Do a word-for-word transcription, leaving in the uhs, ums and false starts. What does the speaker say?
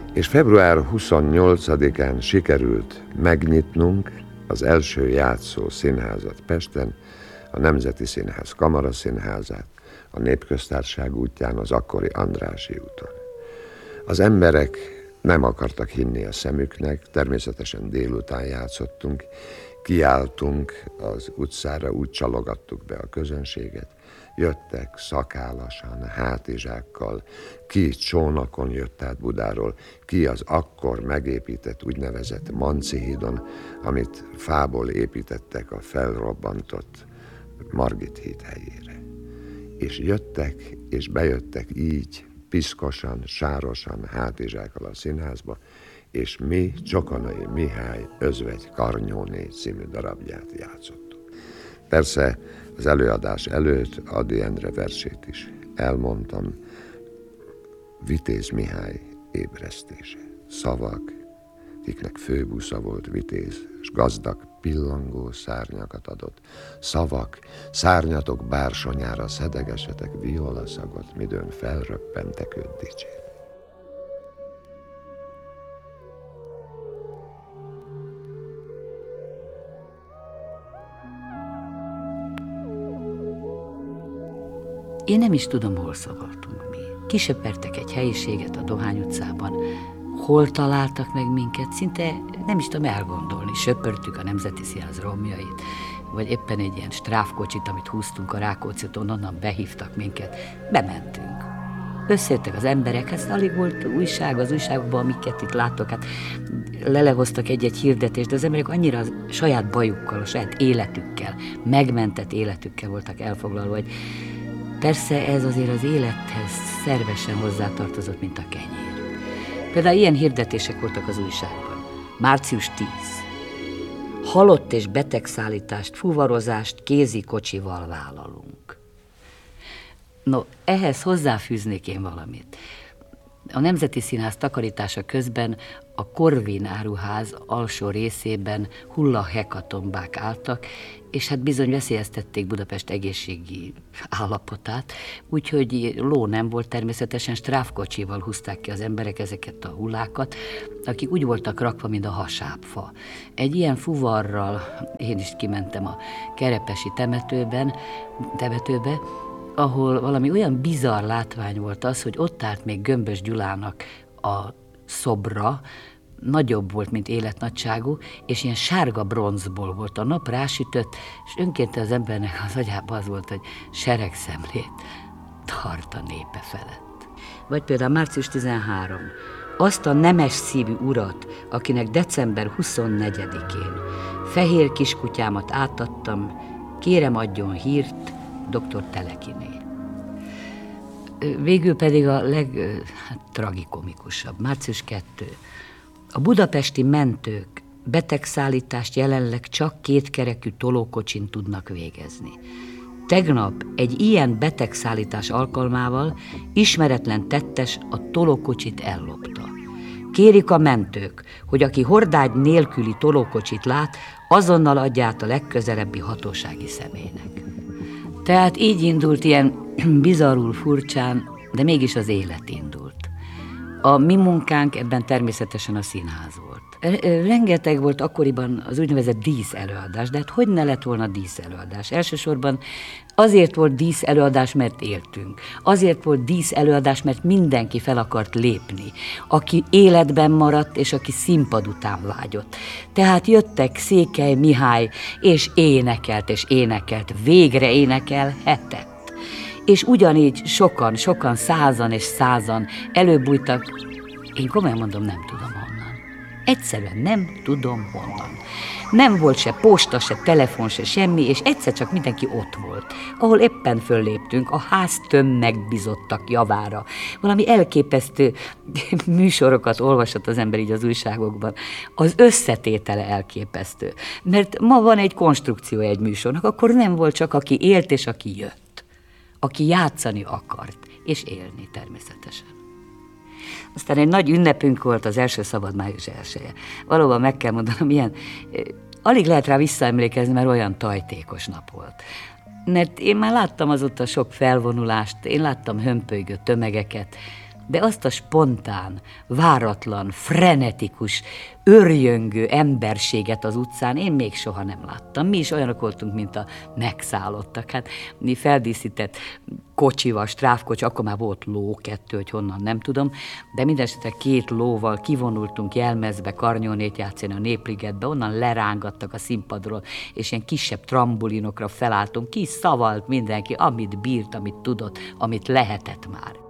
És február huszonnyolcadikán sikerült megnyitnunk az első játszó színházat Pesten, a Nemzeti Színház Kamaraszínházát, a Népköztársaság útján, az akkori Andrássy úton. Az emberek nem akartak hinni a szemüknek, természetesen délután játszottunk, kiálltunk az utcára, úgy csalogattuk be a közönséget. Jöttek szakálasan, hátizsákkal, ki csónakon jött át Budáról, ki az akkor megépített úgynevezett Manci hídon, amit fából építettek a felrobbantott Margit híd helyére. És jöttek, és bejöttek így, piszkosan, sárosan, hátizsákkal a színházba, és mi Csokonai Mihály Özvegy Karnyóné című darabját játszottuk. Persze az előadás előtt Ady Endre versét is elmondtam, Vitéz Mihály ébresztése. Szavak, kiknek főbusza volt Vitéz, s gazdag pillangó szárnyakat adott. Szavak, szárnyatok bársonyára szedegesetek violaszagot, midőn felröppentek őt dicsérni. Én nem is tudom, hol szavaltunk mi. Kisöpertek egy helyiséget a Dohány utcában, hol találtak meg minket, szinte nem is tudom elgondolni. Söpörtük a Nemzeti Színház romjait, vagy éppen egy ilyen stráfkocsit, amit húztunk a Rákóczi úton, onnan behívtak minket, bementünk. Összejöttek az emberek, ez alig volt újság az újságokban, amiket itt láttok, hát lelehoztak egy-egy hirdetést, de az emberek annyira a saját bajukkal, a saját életükkel, megmentett életükkel voltak elfoglalva, hogy persze ez azért az élethez szervesen hozzátartozott, mint a kenyér. Például ilyen hirdetések voltak az újságban. március tíz. Halott és betegszállítást, fuvarozást kézi kocsival vállalunk. No, ehhez hozzáfűznék én valamit. A Nemzeti Színház takarítása közben a Korvin áruház alsó részében hullahekatombák álltak, és hát bizony veszélyeztették Budapest egészségi állapotát, úgyhogy ló nem volt, természetesen stráfkocsival húzták ki az emberek ezeket a hullákat, akik úgy voltak rakva, mint a hasábfa. Egy ilyen fuvarral én is kimentem a kerepesi temetőben, temetőbe, ahol valami olyan bizarr látvány volt az, hogy ott állt még Gömbös Gyulának a szobra, nagyobb volt, mint életnagyságú, és ilyen sárga bronzból volt. A nap rásütött, és önként az embernek az agyában az volt, hogy seregszemlét tart a népe felett. Vagy például március tizenharmadika. Azt a nemes szívű urat, akinek december huszonnegyedikén fehér kiskutyámat átadtam, kérem adjon hírt, doktor Telekiné. Végül pedig a legtragikomikusabb, március kettő. A budapesti mentők betegszállítást jelenleg csak kétkerekű tolókocsin tudnak végezni. Tegnap egy ilyen betegszállítás alkalmával ismeretlen tettes a tolókocsit ellopta. Kérik a mentők, hogy aki hordágy nélküli tolókocsit lát, azonnal adja át a legközelebbi hatósági személynek. Tehát így indult ilyen bizarrul furcsán, de mégis az élet indult. A mi munkánk ebben természetesen a színház volt. Rengeteg volt akkoriban az úgynevezett dísz előadás, de hát hogy ne lett volna dísz előadás? Elsősorban azért volt dísz előadás, mert éltünk. Azért volt dísz előadás, mert mindenki fel akart lépni, aki életben maradt, és aki színpad után vágyott. Tehát jöttek Székely Mihály, és énekelt, és énekelt, végre énekelhetett. És ugyanígy sokan, sokan, százan és százan előbújtak, én komolyan mondom, nem tudom honnan. Egyszerűen nem tudom honnan. Nem volt se posta, se telefon, se semmi, és egyszer csak mindenki ott volt, ahol éppen fölléptünk, a ház tömegbizottak javára. Valami elképesztő műsorokat olvasott az ember így az újságokban. Az összetétele elképesztő. Mert ma van egy konstrukció egy műsornak, akkor nem volt csak aki élt és aki jött. Aki játszani akart, és élni természetesen. Aztán egy nagy ünnepünk volt az első szabad május elseje. Valóban meg kell mondanom, ilyen, alig lehet rá visszaemlékezni, mert olyan tajtékos nap volt. Mert én már láttam azóta sok felvonulást, én láttam hömpölygő tömegeket, de azt a spontán, váratlan, frenetikus, örjöngő emberséget az utcán én még soha nem láttam. Mi is olyanok voltunk, mint a megszállottak. Hát mi feldíszített kocsival, stráfkocsi, akkor már volt ló, kettő, hogy honnan nem tudom, de mindenesetre két lóval kivonultunk Jelmezbe, karnyónét játszani a Népligetbe, onnan lerángattak a színpadról, és ilyen kisebb trambulinokra felálltunk, ki szavalt mindenki, amit bírt, amit tudott, amit lehetett már.